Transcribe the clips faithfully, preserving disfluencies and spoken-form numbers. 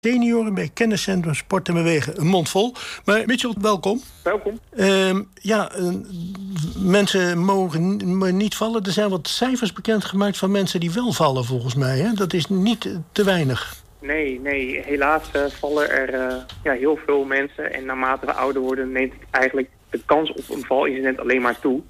Senioren bij Kenniscentrum Sport en Bewegen. Een mond vol. Maar Mitchell, welkom. Welkom. Uh, ja, uh, mensen mogen niet vallen. Er zijn wat cijfers bekendgemaakt van mensen die wel vallen, volgens mij. Hè? Dat is niet te weinig. Nee, nee. Helaas uh, vallen er uh, ja, heel veel mensen. En naarmate we ouder worden, neemt eigenlijk de kans op een valincident alleen maar toe.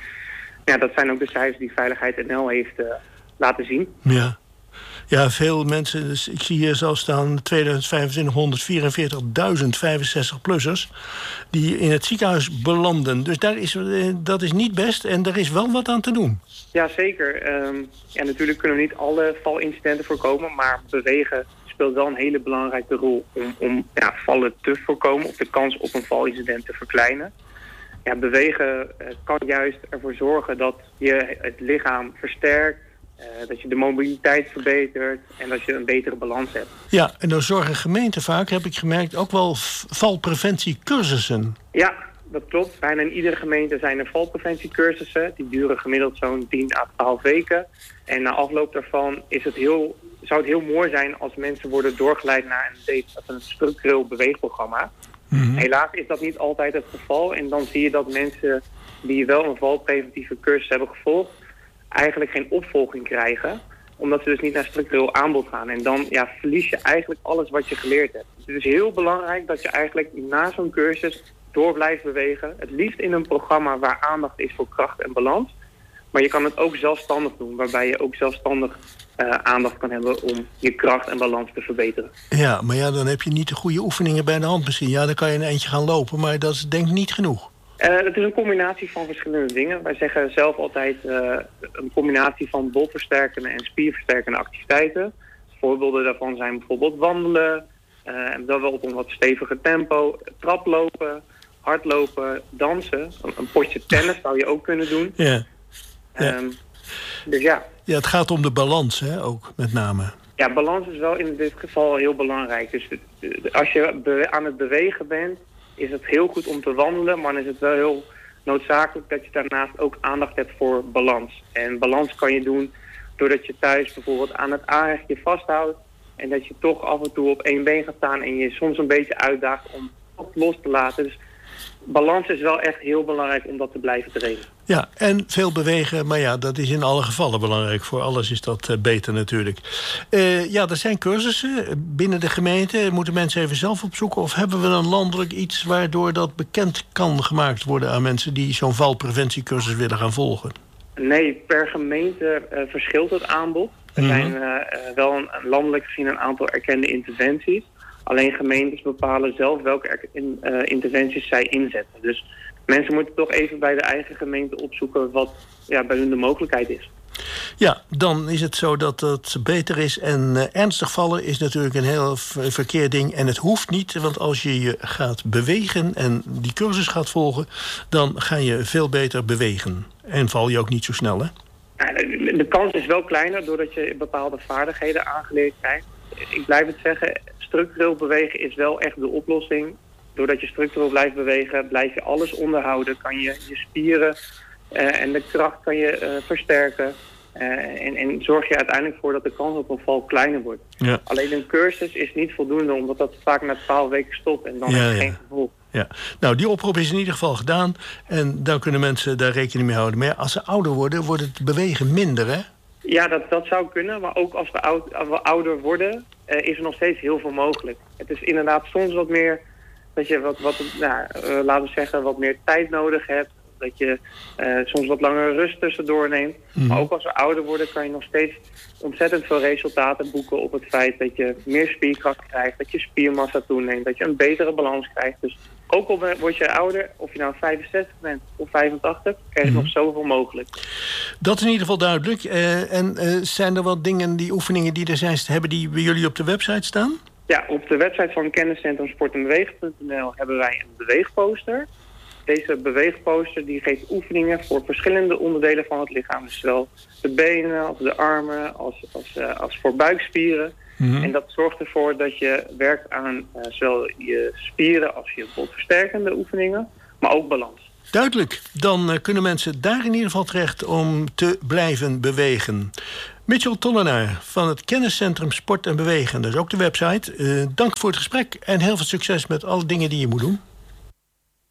Ja, dat zijn ook de cijfers die Veiligheid N L heeft uh, laten zien. Ja. Ja, veel mensen, dus ik zie hier zo staan tweeduizend vijfentwintig honderdvierenveertigduizend vijfenzestig-plussers die in het ziekenhuis belanden. Dus daar is, dat is niet best en er is wel wat aan te doen. Ja, zeker. Um, ja, natuurlijk kunnen we niet alle valincidenten voorkomen, maar bewegen speelt wel een hele belangrijke rol om, om ja, vallen te voorkomen of de kans op een valincident te verkleinen. Ja, bewegen uh, kan juist ervoor zorgen dat je het lichaam versterkt. Uh, dat je de mobiliteit verbetert en dat je een betere balans hebt. Ja, en dan zorgen gemeenten vaak, heb ik gemerkt, ook wel valpreventiecursussen. Ja, dat klopt. Bijna in iedere gemeente zijn er valpreventiecursussen. Die duren gemiddeld zo'n tien à twaalf weken. En na afloop daarvan is het heel, zou het heel mooi zijn als mensen worden doorgeleid naar een, een structureel beweegprogramma. Mm-hmm. Helaas is dat niet altijd het geval. En dan zie je dat mensen die wel een valpreventieve cursus hebben gevolgd, eigenlijk geen opvolging krijgen, omdat ze dus niet naar structureel aanbod gaan. En dan ja, verlies je eigenlijk alles wat je geleerd hebt. Dus het is heel belangrijk dat je eigenlijk na zo'n cursus door blijft bewegen. Het liefst in een programma waar aandacht is voor kracht en balans. Maar je kan het ook zelfstandig doen, waarbij je ook zelfstandig uh, aandacht kan hebben om je kracht en balans te verbeteren. Ja, maar ja, dan heb je niet de goede oefeningen bij de hand misschien. Ja, dan kan je een eindje gaan lopen, maar dat is denk ik niet genoeg. Uh, het is een combinatie van verschillende dingen. Wij zeggen zelf altijd uh, een combinatie van bolversterkende en spierversterkende activiteiten. Voorbeelden daarvan zijn bijvoorbeeld wandelen, uh, en dan wel op een wat steviger tempo, traplopen, hardlopen, dansen. Een, een potje tennis zou je ook kunnen doen. Ja. Ja. Um, dus ja. Ja, het gaat om de balans, hè, ook met name. Ja, balans is wel in dit geval heel belangrijk. Dus als je be- aan het bewegen bent, is het heel goed om te wandelen, maar dan is het wel heel noodzakelijk dat je daarnaast ook aandacht hebt voor balans. En balans kan je doen doordat je thuis bijvoorbeeld aan het aanrechtje vasthoudt en dat je toch af en toe op één been gaat staan en je soms een beetje uitdaagt om toch los te laten. Dus balans is wel echt heel belangrijk om dat te blijven trainen. Ja, en veel bewegen, maar ja, dat is in alle gevallen belangrijk. Voor alles is dat uh, beter natuurlijk. Uh, ja, er zijn cursussen binnen de gemeente. Moeten mensen even zelf opzoeken? Of hebben we een landelijk iets waardoor dat bekend kan gemaakt worden aan mensen die zo'n valpreventiecursus willen gaan volgen? Nee, per gemeente uh, verschilt het aanbod. Er mm-hmm. zijn uh, wel een, landelijk gezien een aantal erkende interventies. Alleen gemeentes bepalen zelf welke in, uh, interventies zij inzetten. Dus mensen moeten toch even bij de eigen gemeente opzoeken wat ja, bij hun de mogelijkheid is. Ja, dan is het zo dat het beter is. En uh, ernstig vallen is natuurlijk een heel verkeerd ding. En het hoeft niet, want als je je gaat bewegen en die cursus gaat volgen, dan ga je veel beter bewegen. En val je ook niet zo snel, hè? Ja, de, de kans is wel kleiner doordat je bepaalde vaardigheden aangeleerd krijgt. Ik blijf het zeggen, structureel bewegen is wel echt de oplossing. Doordat je structureel blijft bewegen, blijf je alles onderhouden. Kan je je spieren uh, en de kracht kan je uh, versterken. Uh, en, en zorg je uiteindelijk voor dat de kans op een val kleiner wordt. Ja. Alleen een cursus is niet voldoende, omdat dat vaak na twaalf weken stopt. En dan ja, heb je ja. geen gevolg. Ja. Nou, die oproep is in ieder geval gedaan. En dan kunnen mensen daar rekening mee houden. Maar ja, als ze ouder worden, wordt het bewegen minder, hè? Ja, dat, dat zou kunnen. Maar ook als we, oud, als we ouder worden, uh, is er nog steeds heel veel mogelijk. Het is inderdaad soms wat meer dat je wat, wat nou, uh, laten we zeggen, wat meer tijd nodig hebt. Dat je uh, soms wat langer rust tussendoor neemt. Mm. Maar ook als we ouder worden kan je nog steeds ontzettend veel resultaten boeken op het feit dat je meer spierkracht krijgt, dat je spiermassa toeneemt, dat je een betere balans krijgt. Dus ook al word je ouder, of je nou vijfenzestig bent of vijfentachtig, er is mm. nog zoveel mogelijk. Dat is in ieder geval duidelijk. Uh, en uh, zijn er wat dingen, die oefeningen die er zijn, hebben die bij jullie op de website staan? Ja, op de website van Kenniscentrum Sport en Bewegen punt n l hebben wij een beweegposter. Deze beweegposter die geeft oefeningen voor verschillende onderdelen van het lichaam. Dus zowel de benen, als de armen, als, als, uh, als voor buikspieren. Mm-hmm. En dat zorgt ervoor dat je werkt aan uh, zowel je spieren als je bolversterkende oefeningen, maar ook balans. Duidelijk. Dan uh, kunnen mensen daar in ieder geval terecht om te blijven bewegen. Mitchell Tollenaar van het Kenniscentrum Sport en Bewegen. Dat is ook de website. Uh, dank voor het gesprek en heel veel succes met alle dingen die je moet doen.